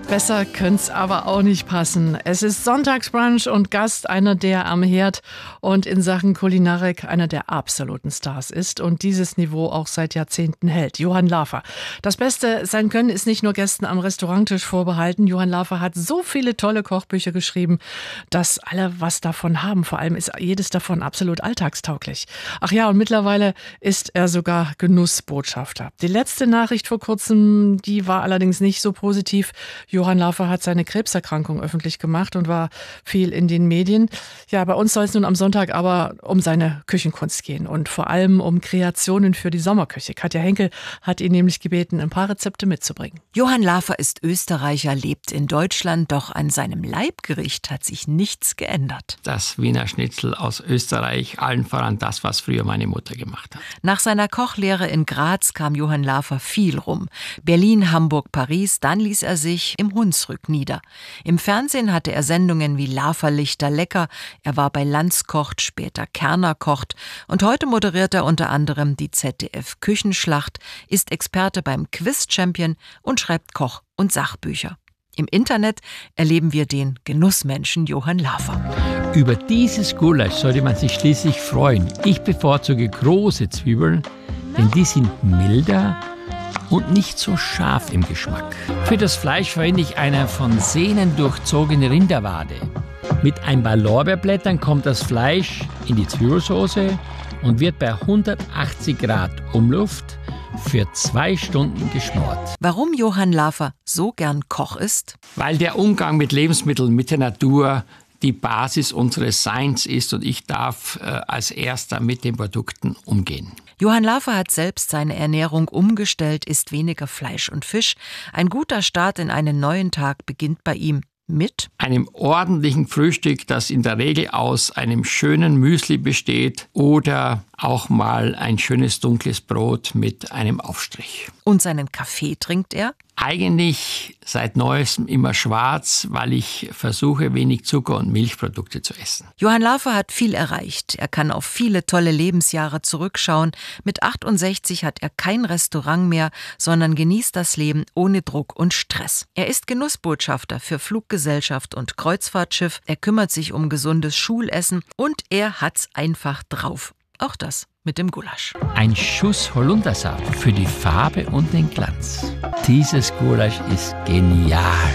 Besser könnte aber auch nicht passen. Es ist Sonntagsbrunch und Gast einer, der am Herd und in Sachen Kulinarik einer der absoluten Stars ist und dieses Niveau auch seit Jahrzehnten hält. Johann Lafer. Das Beste, sein Können ist nicht nur Gästen am Restauranttisch vorbehalten. Johann Lafer hat so viele tolle Kochbücher geschrieben, dass alle was davon haben. Vor allem ist jedes davon absolut alltagstauglich. Ach ja, und mittlerweile ist er sogar Genussbotschafter. Die letzte Nachricht vor kurzem, die war allerdings nicht so positiv. Johann Lafer hat seine Krebserkrankung öffentlich gemacht und war viel in den Medien. Ja, bei uns soll es nun am Sonntag aber um seine Küchenkunst gehen und vor allem um Kreationen für die Sommerküche. Katja Henkel hat ihn nämlich gebeten, ein paar Rezepte mitzubringen. Johann Lafer ist Österreicher, lebt in Deutschland, doch an seinem Leibgericht hat sich nichts geändert. Das Wiener Schnitzel aus Österreich, allen voran das, was früher meine Mutter gemacht hat. Nach seiner Kochlehre in Graz kam Johann Lafer viel rum. Berlin, Hamburg, Paris, dann ließ er sich im Hunsrück nieder. Im Fernsehen hatte er Sendungen wie Laferlichter lecker, er war bei Lanz kocht, später Kerner kocht und heute moderiert er unter anderem die ZDF-Küchenschlacht, ist Experte beim Quiz-Champion und schreibt Koch- und Sachbücher. Im Internet erleben wir den Genussmenschen Johann Lafer. Über dieses Gulasch sollte man sich schließlich freuen. Ich bevorzuge große Zwiebeln, denn die sind milder und nicht so scharf im Geschmack. Für das Fleisch verwende ich eine von Sehnen durchzogene Rinderwade. Mit ein paar Lorbeerblättern kommt das Fleisch in die Zwiebelsauce und wird bei 180 Grad Umluft für 2 Stunden geschmort. Warum Johann Lafer so gern Koch ist? Weil der Umgang mit Lebensmitteln, mit der Natur die Basis unseres Seins ist und ich darf als Erster mit den Produkten umgehen. Johann Lafer hat selbst seine Ernährung umgestellt, isst weniger Fleisch und Fisch. Ein guter Start in einen neuen Tag beginnt bei ihm mit einem ordentlichen Frühstück, das in der Regel aus einem schönen Müsli besteht oder auch mal ein schönes dunkles Brot mit einem Aufstrich. Und seinen Kaffee trinkt er? Eigentlich seit Neuestem immer schwarz, weil ich versuche, wenig Zucker und Milchprodukte zu essen. Johann Lafer hat viel erreicht. Er kann auf viele tolle Lebensjahre zurückschauen. Mit 68 hat er kein Restaurant mehr, sondern genießt das Leben ohne Druck und Stress. Er ist Genussbotschafter für Fluggesellschaft und Kreuzfahrtschiff. Er kümmert sich um gesundes Schulessen und er hat's einfach drauf. Auch das mit dem Gulasch. Ein Schuss Holundersaft für die Farbe und den Glanz. Dieses Gulasch ist genial.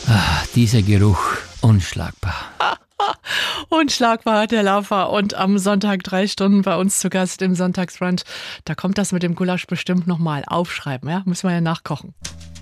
Dieser Geruch, unschlagbar. Unschlagbar hat der Lafer und am Sonntag 3 Stunden bei uns zu Gast im Sonntagsbrunch. Da kommt das mit dem Gulasch bestimmt nochmal aufschreiben, ja? Müssen wir ja nachkochen.